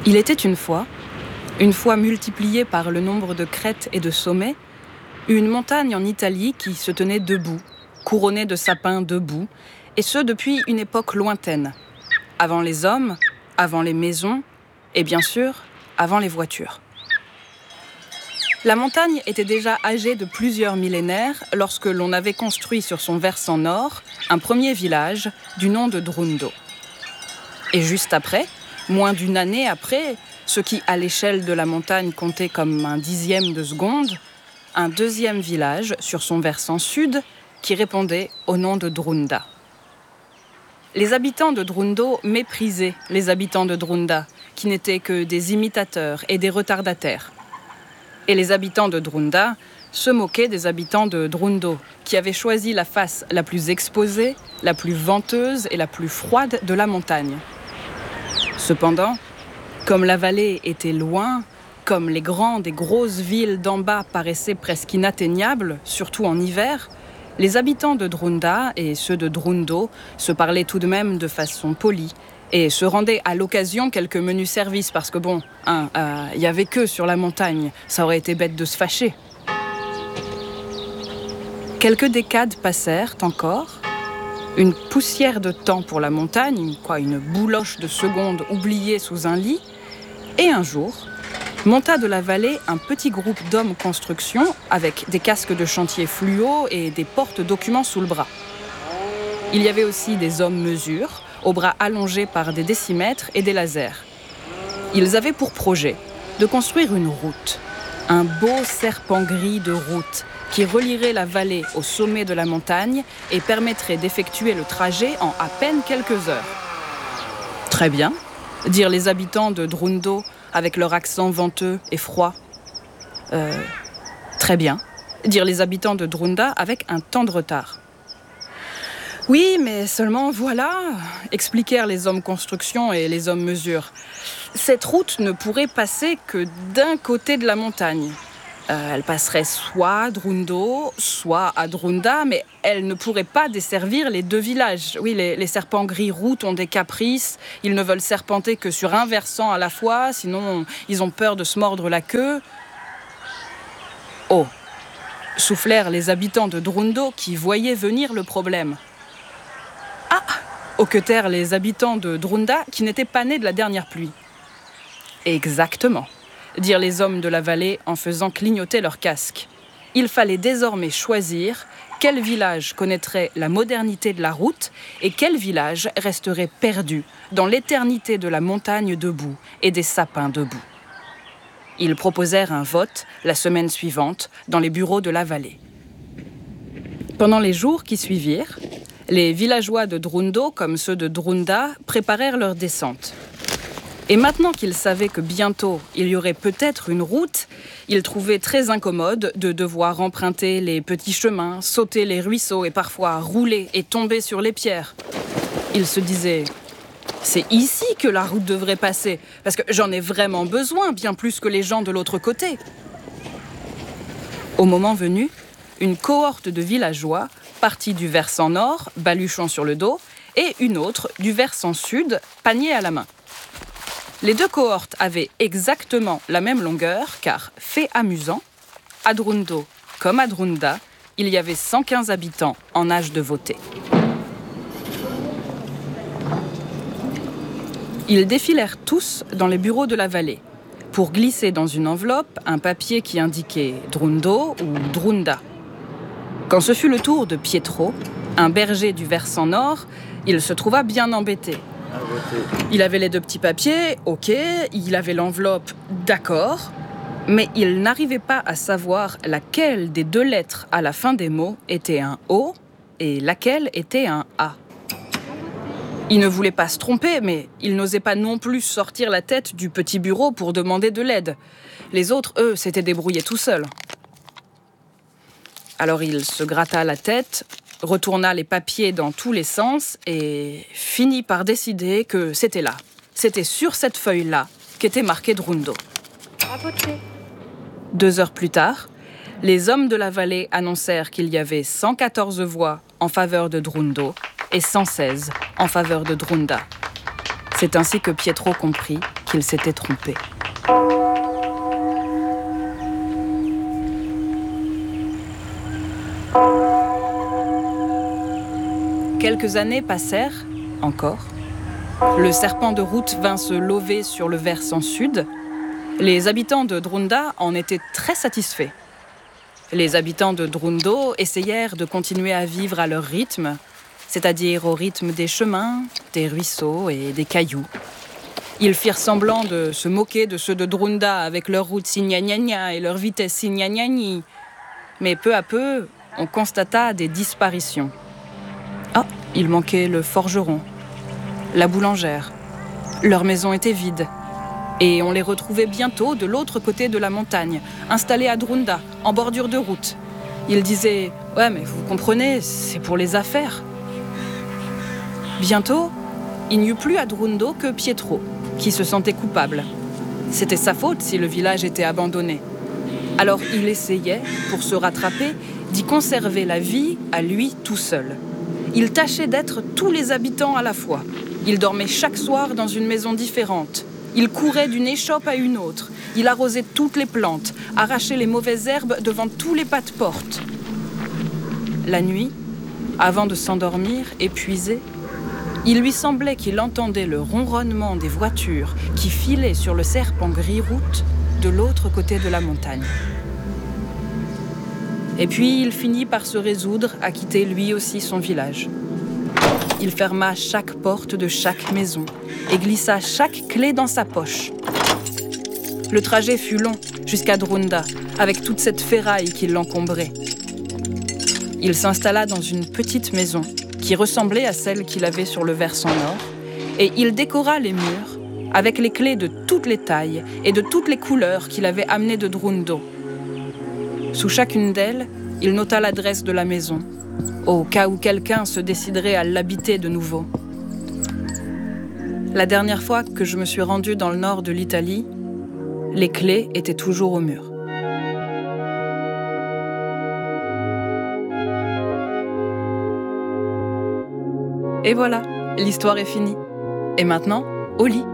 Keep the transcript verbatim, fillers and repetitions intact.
Il était une fois, une fois multipliée par le nombre de crêtes et de sommets, une montagne en Italie qui se tenait debout, couronnée de sapins debout, et ce depuis une époque lointaine, avant les hommes, avant les maisons, et bien sûr, avant les voitures. La montagne était déjà âgée de plusieurs millénaires lorsque l'on avait construit sur son versant nord un premier village du nom de Drundo. Et juste après, moins d'une année après, ce qui à l'échelle de la montagne comptait comme un dixième de seconde, un deuxième village sur son versant sud qui répondait au nom de Drunda. Les habitants de Drundo méprisaient les habitants de Drunda, qui n'étaient que des imitateurs et des retardataires. Et les habitants de Drunda se moquaient des habitants de Drundo, qui avaient choisi la face la plus exposée, la plus venteuse et la plus froide de la montagne. Cependant, comme la vallée était loin, comme les grandes et grosses villes d'en bas paraissaient presque inatteignables, surtout en hiver, les habitants de Drunda et ceux de Drundo se parlaient tout de même de façon polie et se rendaient à l'occasion quelques menus services parce que bon, hein, euh, y avait qu'eux sur la montagne, ça aurait été bête de se fâcher. Quelques décades passèrent encore, une poussière de temps pour la montagne, quoi, une bouloche de secondes oubliée sous un lit, et un jour, monta de la vallée un petit groupe d'hommes construction avec des casques de chantier fluo et des porte-documents sous le bras. Il y avait aussi des hommes mesures, aux bras allongés par des décimètres et des lasers. Ils avaient pour projet de construire une route, un beau serpent gris de route qui relierait la vallée au sommet de la montagne et permettrait d'effectuer le trajet en à peine quelques heures. Très bien, dirent les habitants de Drundo avec leur accent venteux et froid. Euh, très bien, dirent les habitants de Drunda avec un temps de retard. Oui, mais seulement voilà, expliquèrent les hommes construction et les hommes mesure. Cette route ne pourrait passer que d'un côté de la montagne. Euh, elle passerait soit à Drundo, soit à Drunda, mais elle ne pourrait pas desservir les deux villages. Oui, les, les serpents gris routes ont des caprices, ils ne veulent serpenter que sur un versant à la fois, sinon ils ont peur de se mordre la queue. Oh, soufflèrent les habitants de Drundo qui voyaient venir le problème. Ah, hoquetèrent les habitants de Drunda qui n'étaient pas nés de la dernière pluie. Exactement, dirent les hommes de la vallée en faisant clignoter leurs casques. Il fallait désormais choisir quel village connaîtrait la modernité de la route et quel village resterait perdu dans l'éternité de la montagne debout et des sapins debout. Ils proposèrent un vote la semaine suivante dans les bureaux de la vallée. Pendant les jours qui suivirent, les villageois de Drundo, comme ceux de Drunda, préparèrent leur descente. Et maintenant qu'ils savaient que bientôt il y aurait peut-être une route, ils trouvaient très incommode de devoir emprunter les petits chemins, sauter les ruisseaux et parfois rouler et tomber sur les pierres. Ils se disaient « C'est ici que la route devrait passer, parce que j'en ai vraiment besoin, bien plus que les gens de l'autre côté. » Au moment venu, une cohorte de villageois partit du versant nord, baluchon sur le dos, et une autre du versant sud, panier à la main. Les deux cohortes avaient exactement la même longueur, car, fait amusant, à Drundo comme à Drunda, il y avait cent quinze habitants en âge de voter. Ils défilèrent tous dans les bureaux de la vallée, pour glisser dans une enveloppe un papier qui indiquait Drundo ou Drunda. Quand ce fut le tour de Pietro, un berger du versant nord, il se trouva bien embêté. Il avait les deux petits papiers, ok, il avait l'enveloppe, d'accord, mais il n'arrivait pas à savoir laquelle des deux lettres à la fin des mots était un O et laquelle était un A. Il ne voulait pas se tromper, mais il n'osait pas non plus sortir la tête du petit bureau pour demander de l'aide. Les autres, eux, s'étaient débrouillés tout seuls. Alors il se gratta la tête, retourna les papiers dans tous les sens et finit par décider que c'était là. C'était sur cette feuille-là qu'était marqué Drundo. Deux heures plus tard, les hommes de la vallée annoncèrent qu'il y avait cent quatorze voix en faveur de Drundo et cent seize en faveur de Drunda. C'est ainsi que Pietro comprit qu'il s'était trompé. Quelques années passèrent, encore. Le serpent de route vint se lover sur le versant sud. Les habitants de Drunda en étaient très satisfaits. Les habitants de Drundo essayèrent de continuer à vivre à leur rythme, c'est-à-dire au rythme des chemins, des ruisseaux et des cailloux. Ils firent semblant de se moquer de ceux de Drunda avec leur route signagnagna et leur vitesse signagnagni. Mais peu à peu, on constata des disparitions. Ah, il manquait le forgeron, la boulangère. Leur maison était vide. Et on les retrouvait bientôt de l'autre côté de la montagne, installés à Drunda, en bordure de route. Ils disaient « Ouais, mais vous comprenez, c'est pour les affaires ». Bientôt, il n'y eut plus à Drundo que Pietro, qui se sentait coupable. C'était sa faute si le village était abandonné. Alors il essayait, pour se rattraper, d'y conserver la vie à lui tout seul. Il tâchait d'être tous les habitants à la fois. Il dormait chaque soir dans une maison différente. Il courait d'une échoppe à une autre. Il arrosait toutes les plantes, arrachait les mauvaises herbes devant tous les pas de porte. La nuit, avant de s'endormir, épuisé, il lui semblait qu'il entendait le ronronnement des voitures qui filaient sur le serpent gris-route de l'autre côté de la montagne. Et puis il finit par se résoudre à quitter lui aussi son village. Il ferma chaque porte de chaque maison et glissa chaque clé dans sa poche. Le trajet fut long jusqu'à Drunda, avec toute cette ferraille qui l'encombrait. Il s'installa dans une petite maison qui ressemblait à celle qu'il avait sur le versant nord, et il décora les murs avec les clés de toutes les tailles et de toutes les couleurs qu'il avait amenées de Drundo. Sous chacune d'elles, il nota l'adresse de la maison, au cas où quelqu'un se déciderait à l'habiter de nouveau. La dernière fois que je me suis rendue dans le nord de l'Italie, les clés étaient toujours au mur. Et voilà, l'histoire est finie. Et maintenant, au lit.